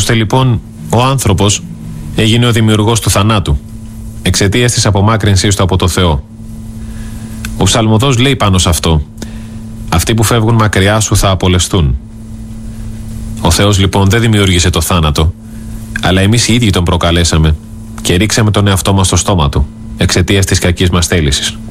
ώστε λοιπόν ο άνθρωπος έγινε ο δημιουργός του θανάτου, εξαιτίας της απομάκρυνσής του από το Θεό. Ο ψαλμοδός λέει πάνω σε αυτό: αυτοί που φεύγουν μακριά σου θα απολεστούν. Ο Θεός λοιπόν δεν δημιούργησε το θάνατο, αλλά εμείς οι ίδιοι τον προκαλέσαμε και ρίξαμε τον εαυτό μας στο στόμα του, εξαιτίας της κακής μας θέλησης.